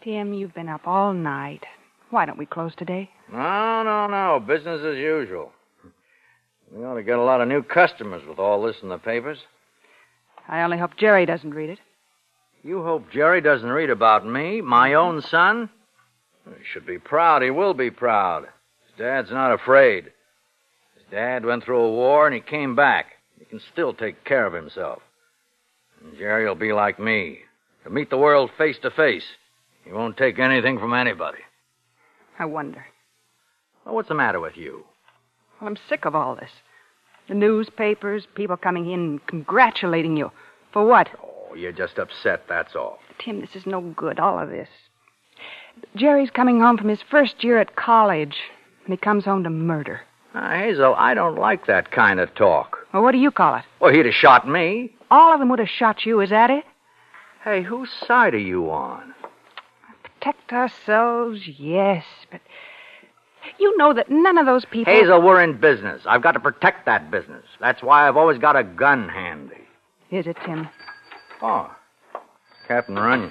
Tim, you've been up all night. Why don't we close today? No. Business as usual. We ought to get a lot of new customers with all this in the papers. I only hope Jerry doesn't read it. You hope Jerry doesn't read about me, my own son? He should be proud. He will be proud. His dad's not afraid. His dad went through a war and he came back. He can still take care of himself. And Jerry will be like me. To meet the world face to face. He won't take anything from anybody. I wonder. Well, what's the matter with you? Well, I'm sick of all this. The newspapers, people coming in and congratulating you. For what? Oh, you're just upset, that's all. Tim, this is no good, all of this. Jerry's coming home from his first year at college, and he comes home to murder. Hazel, I don't like that kind of talk. Well, what do you call it? Well, he'd have shot me. All of them would have shot you, is that it? Hey, whose side are you on? Protect ourselves, yes, but you know that none of those people... Hazel, we're in business. I've got to protect that business. That's why I've always got a gun handy. Is it, Tim? Oh, Captain Runyon.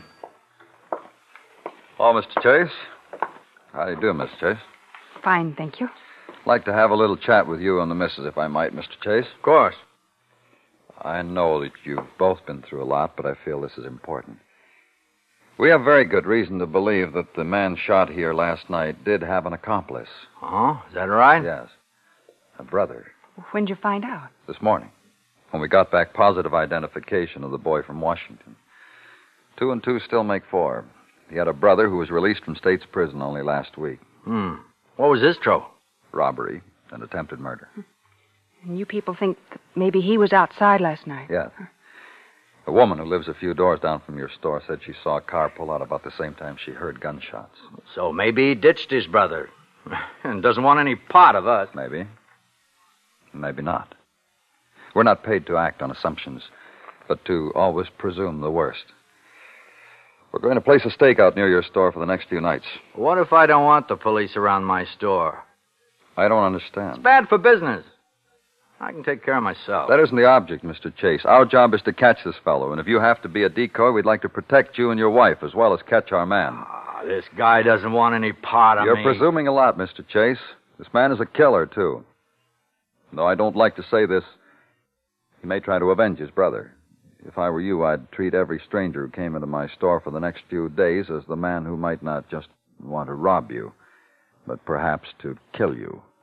Oh, Mr. Chase. How do you do, Mr. Chase? Fine, thank you. I'd like to have a little chat with you and the missus, if I might, Mr. Chase. Of course. I know that you've both been through a lot, but I feel this is important. We have very good reason to believe that the man shot here last night did have an accomplice. Oh, is that right? Yes. A brother. When'd you find out? This morning, when we got back positive identification of the boy from Washington. 2 and 2 still make 4. He had a brother who was released from state's prison only last week. What was his trouble? Robbery and attempted murder. And you people think that maybe he was outside last night? Yes. A woman who lives a few doors down from your store said she saw a car pull out about the same time she heard gunshots. So maybe he ditched his brother and doesn't want any part of us. Maybe. Maybe not. We're not paid to act on assumptions, but to always presume the worst. We're going to place a stakeout near your store for the next few nights. What if I don't want the police around my store? I don't understand. It's bad for business. I can take care of myself. That isn't the object, Mr. Chase. Our job is to catch this fellow, and if you have to be a decoy, we'd like to protect you and your wife, as well as catch our man. This guy doesn't want any part of me. You're presuming a lot, Mr. Chase. This man is a killer, too. Though I don't like to say this, he may try to avenge his brother. If I were you, I'd treat every stranger who came into my store for the next few days as the man who might not just want to rob you, but perhaps to kill you.